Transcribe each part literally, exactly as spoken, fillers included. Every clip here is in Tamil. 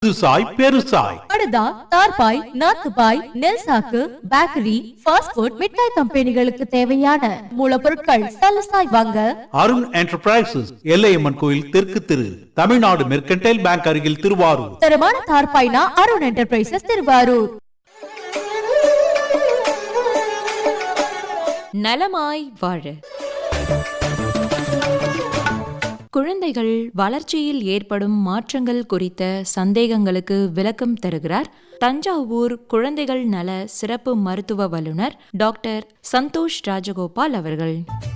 சாய் பெருசாய் படுதா, தார்பாய், நாத்துபாய், நெல் சாக்கு, பேக்கரி, ஃபாஸ்ட் ஃபுட், மிட்டாய் கம்பெனிகளுக்கு தேவையான மூலப்பொருட்கள் சலசாய் வாங்க அருண் என்டர்பிரைசஸ், எல்லையம்மன் கோயில் தெற்கு திரு, தமிழ்நாடு மெர்கன்டைல் பேங்க் அருகில், திருவாரூர். தரமான தார்பாய்னா அருண் என்டர்பிரைசஸ், திருவாரூர். நலமாய் வாழ. குழந்தைகள் வளர்ச்சியில் ஏற்படும் மாற்றங்கள் குறித்த சந்தேகங்களுக்கு விளக்கம் தருகிறார் தஞ்சாவூர் குழந்தைகள் நல சிறப்பு மருத்துவ வல்லுநர் டாக்டர் சந்தோஷ் ராஜகோபால் அவர்கள்.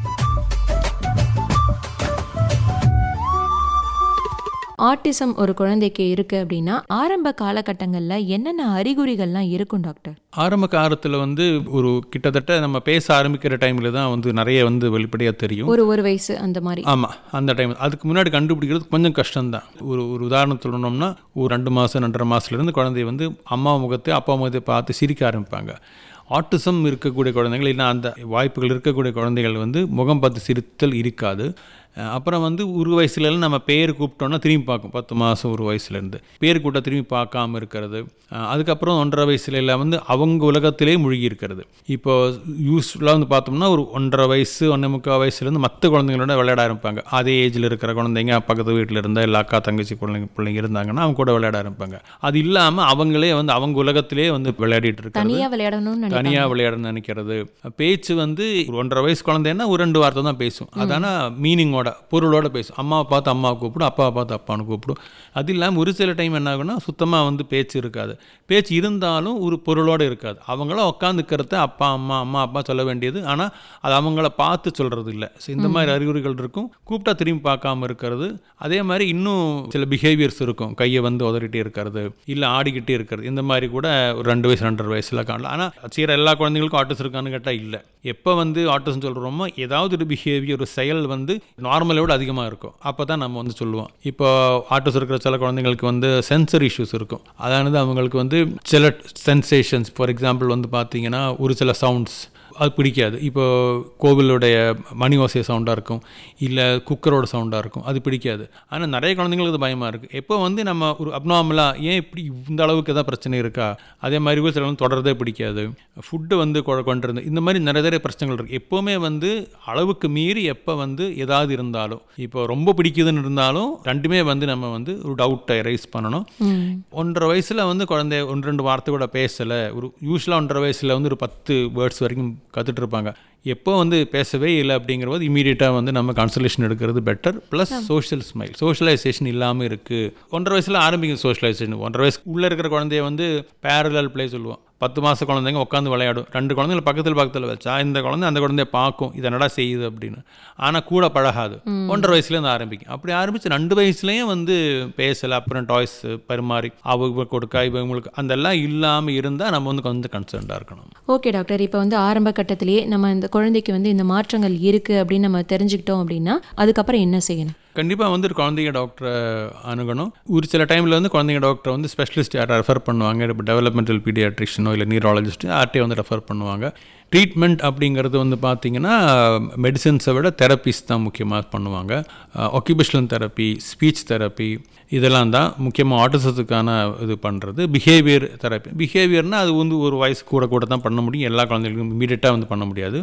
ஆட்டிசம் ஒரு குழந்தைக்கு இருக்கு அப்படின்னா ஆரம்ப காலகட்டங்கள்ல என்னென்ன அறிகுறிகள்லாம் இருக்கும் டாக்டர்? ஆரம்ப காலத்தில் வந்து ஒரு கிட்டத்தட்ட நம்ம பேச ஆரம்பிக்கிற டைமில் தான் வந்து நிறைய வந்து வெளிப்படையாக தெரியும். ஒரு ஒரு வயசு அந்த மாதிரி. ஆமாம், அந்த டைம். அதுக்கு முன்னாடி கண்டுபிடிக்கிறது கொஞ்சம் கஷ்டம்தான். ஒரு ஒரு உதாரணம் சொல்லணும்னா, ஒரு ரெண்டு மாதம் ரெண்டரை மாதத்துலேருந்து குழந்தை வந்து அம்மா முகத்தை அப்பா முகத்தை பார்த்து சிரிக்க ஆரம்பிப்பாங்க. ஆட்டிசம் இருக்கக்கூடிய குழந்தைகள், இல்லை அந்த வாய்ப்புகள் இருக்கக்கூடிய குழந்தைகள் வந்து முகம் பார்த்து சிரித்தல் இருக்காது. அப்புறம் வந்து ஒரு வயசுலலாம் நம்ம பேர் கூப்பிட்டோன்னா திரும்பி பார்க்கும். பத்து மாதம் ஒரு வயசுலேருந்து பேர் கூட்ட திரும்பி பார்க்காம இருக்கிறது. அதுக்கப்புறம் ஒன்றரை வயசுல வந்து அவங்க உலகத்திலே மூழ்கி இருக்கிறது. இப்போ யூஸ்ஃபுல்லாக வந்து பார்த்தோம்னா ஒரு ஒன்றரை வயசு ஒன்றே முக்கால் வயசுலேருந்து மற்ற குழந்தைங்களோட விளையாட ஆரம்பிப்பாங்க. அதே ஏஜில் இருக்கிற குழந்தைங்க பக்கத்து வீட்டில் இருந்தால் எல்லா அக்கா தங்கச்சி குழந்தைங்க பிள்ளைங்க இருந்தாங்கன்னா அவங்க கூட விளையாட ஆரம்பிப்பாங்க. அது இல்லாமல் அவங்களே வந்து அவங்க உலகத்திலே வந்து விளையாடிட்டு இருக்காங்க. தனியாக விளையாடணும்னு தனியாக விளையாடணும்னு நினைக்கிறது. பேச்சு வந்து ஒரு ஒன்றரை வயசு குழந்தைன்னா ஒரு ரெண்டு வார்த்தை தான் பேசும். அதான மீனிங்கோட பொருளோட பேசும். அம்மாவை பார்த்து அம்மாவை கூப்பிடும், அப்பாவை பார்த்து அப்பான்னு கூப்பிடும். அது இல்லாமல் ஒரு சில டைம் என்ன ஆகுன்னா சுத்தமாக வந்து பேச்சு இருக்காது. பேச்சு இருந்தாலும் ஒரு பொருளோடு இருக்காது. அவங்களும் உட்காந்துக்கிறத அப்பா அம்மா அம்மா அப்பா சொல்ல வேண்டியது, ஆனால் அது அவங்கள பார்த்து சொல்கிறது இல்லை. ஸோ இந்த மாதிரி அறிகுறிகள் இருக்கும். கூப்பிட்டா திரும்பி பார்க்காம இருக்கிறது. அதே மாதிரி இன்னும் சில பிஹேவியர்ஸ் இருக்கும். கையை வந்து உதறிட்டே இருக்கிறது, இல்லை ஆடிக்கிட்டே இருக்கிறது. இந்த மாதிரி கூட ஒரு ரெண்டு வயசு ரெண்டரை வயசுல காணலாம். ஆனால் சீர எல்லா குழந்தைங்களுக்கும் ஆட்டிசம் இருக்கான்னு கேட்டால் இல்லை. எப்போ வந்து ஆட்டிசம் சொல்கிறோமோ ஏதாவது ஒரு பிஹேவியர் ஒரு செயல் வந்து நார்மலோட அதிகமாக இருக்கும். அப்போ தான் நம்ம வந்து சொல்லுவோம். இப்போ ஆட்டிசம் இருக்கிற சில குழந்தைங்களுக்கு வந்து சென்சரி இஷ்யூஸ் இருக்கும். அதானது அவங்களுக்கு வந்து சில சென்சேஷன்ஸ், ஃபார் எக்ஸாம்பிள் வந்து பார்த்தீங்கன்னா ஒரு சில சவுண்ட்ஸ் அது பிடிக்காது. இப்போ கோவிலுடைய மணி ஓசை சவுண்டாக இருக்கும், இல்லை குக்கரோட சவுண்டாக இருக்கும், அது பிடிக்காது. ஆனால் நிறைய குழந்தைங்களுக்கு அது பயமாக இருக்குது. எப்போ வந்து நம்ம ஒரு அப்நார்மலாக ஏன் இப்படி இந்த அளவுக்கு எதாவது பிரச்சனை இருக்கா, அதே மாதிரி கூட சில தொடர்றதே பிடிக்காது, ஃபுட்டு வந்து கொண்டிருந்து, இந்த மாதிரி நிறைய நிறைய பிரச்சனைகள் இருக்குது. எப்போவுமே வந்து அளவுக்கு மீறி எப்போ வந்து ஏதாவது இருந்தாலும், இப்போ ரொம்ப பிடிக்குதுன்னு இருந்தாலும் ரெண்டுமே வந்து நம்ம வந்து ஒரு டவுட்டை ரைஸ் பண்ணணும். ஒன்றரை வயசில் வந்து குழந்தை ஒன்று ரெண்டு வார்த்தை கூட பேசலை. ஒரு யூஸ்வலாக ஒன்றரை வயசில் வந்து ஒரு பத்து வேர்ட்ஸ் வரைக்கும் கற்றுட்டு இருப்பாங்க. எப்போ வந்து பேசவே இல்லை அப்படிங்கிறபோது இமீடியட்டாக வந்து நம்ம கன்சல்டேஷன் எடுக்கிறது better. Plus social smile, socialisation இல்லாமல் இருக்குது. ஒன்றரை வயசில் ஆரம்பிக்கும் சோஷியலைசேஷன். ஒன்றரை வயசு உள்ளே இருக்கிற குழந்தைய வந்து பேரலல் பிளே சொல்லுவோம். பத்து மாத குழந்தைங்க உட்காந்து விளையாடும். ரெண்டு குழந்தைங்க பக்கத்தில் பக்கத்தில் வச்சா இந்த குழந்தை அந்த குழந்தைய பார்க்கும், இது என்னடா செய்யுது அப்படின்னு. ஆனால் கூட பழகாது. ஒன்றரை வயசுலேருந்து ஆரம்பிக்கும். அப்படி ஆரம்பித்து ரெண்டு வயசுலேயும் வந்து பேசலை. அப்புறம் டாய்ஸ் பரிமாறி அவங்க கொடுக்க இவங்களுக்கு அதெல்லாம் இல்லாமல் இருந்தால் நம்ம வந்து கொஞ்சம் கன்சர்ன்டாக இருக்கணும். ஓகே டாக்டர், இப்போ வந்து ஆரம்ப கட்டத்திலேயே நம்ம இந்த குழந்தைக்கு வந்து இந்த மாற்றங்கள் இருக்குது அப்படின்னு நம்ம தெரிஞ்சுக்கிட்டோம் அப்படின்னா அதுக்கப்புறம் என்ன செய்யணும்? கண்டிப்பாக வந்து ஒரு குழந்தைங்க டாக்டரை அணுகணும். ஒரு சில டைமில் வந்து குழந்தைங்க டாக்டரை வந்து ஸ்பெஷலிஸ்ட் யாரை ரெஃபர் பண்ணுவாங்க. இப்போ டெவலப்மெண்டல் பீடியாட்ரிஷனோ இல்லை நியூராலஜிஸ்ட் யார்ட்டே வந்து ரெஃபர் பண்ணுவாங்க. ட்ரீட்மெண்ட் அப்படிங்கிறது வந்து பார்த்திங்கன்னா மெடிசன்ஸை விட தெரப்பிஸ் தான் முக்கியமாக பண்ணுவாங்க. ஆக்குபேஷனல் தெரப்பி, ஸ்பீச் தெரப்பி, இதெல்லாம் தான் முக்கியமாக ஆட்டிசத்துக்கான இது பண்ணுறது. பிஹேவியர் தெரப்பி, பிஹேவியர்னால் அது வந்து ஒரு வயசு கூட கூட தான் பண்ண முடியும். எல்லா குழந்தைகளுக்கும் இமீடியட்டாக வந்து பண்ண முடியாது.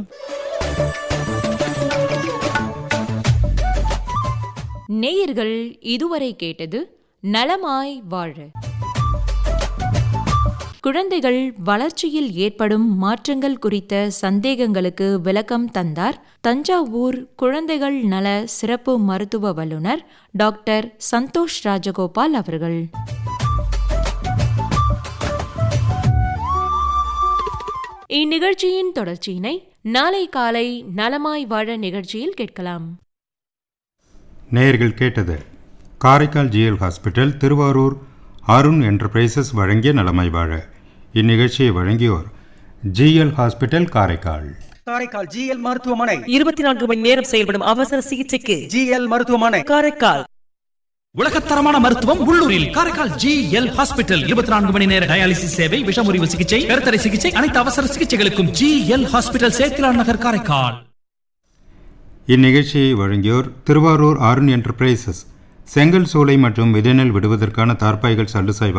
நேயர்கள் இதுவரை கேட்டது நலமாய் வாழ. குழந்தைகள் வளர்ச்சியில் ஏற்படும் மாற்றங்கள் குறித்த சந்தேகங்களுக்கு விளக்கம் தந்தார் தஞ்சாவூர் குழந்தைகள் நல சிறப்பு மருத்துவ வல்லுநர் டாக்டர் சந்தோஷ் ராஜகோபால் அவர்கள். இந்நிகழ்ச்சியின் தொடர்ச்சியினை நாளை காலை நலமாய் வாழ நிகழ்ச்சியில் கேட்கலாம். நேயர்கள் கேட்டது Karaikal GL hospital Thiruvarur Arun enterprises வழங்கிய நலமாய் வாழ. இந்நிகழ்ச்சியை வழங்கியோர் GL hospital Karaikal. Karaikal GL மருத்துவமனை இருபத்தி நான்கு மணி நேரம் செயல்படும் அவசர சிகிச்சைக்கு ஜிஎல் மருத்துவமனை காரைக்கால். உலகத்தரமான மருத்துவம் உள்ளூரில் காரைக்கால் ஜிஎல் ஹாஸ்பிட்டல். இருபத்தி நான்கு மணி நேர டயாலிசிஸ் சேவை, விஷமுறிவு சிகிச்சை, கருத்தடை சிகிச்சை, அனைத்து அவசர சிகிச்சைகளுக்கும் ஜிஎல் ஹாஸ்பிட்டல், சேத்திலான் நகர், காரைக்கால். இந்நிகழ்ச்சியை வழங்கியோர் திருவாரூர் அருண் என்டர்பிரைசஸ். செங்கல் சூளை மற்றும் விதைநெல் விடுவதற்கான தார்பாய்கள் சல்லுசாய்